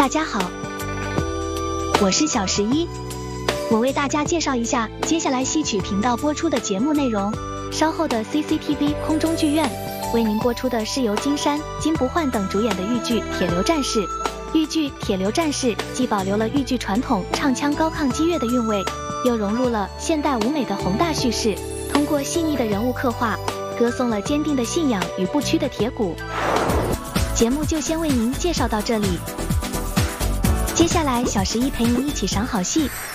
大家好，我是小11，我为大家介绍一下接下来戏曲频道播出的节目内容。稍后的 CCTV 空中剧院为您播出的是由金山、金不换等主演的豫剧《铁流战士》。豫剧《铁流战士》既保留了豫剧传统唱腔高亢激越的韵味，又融入了现代舞美的宏大叙事，通过细腻的人物刻画，歌颂了坚定的信仰与不屈的铁骨。节目就先为您介绍到这里，接下来小11陪您一起赏好戏。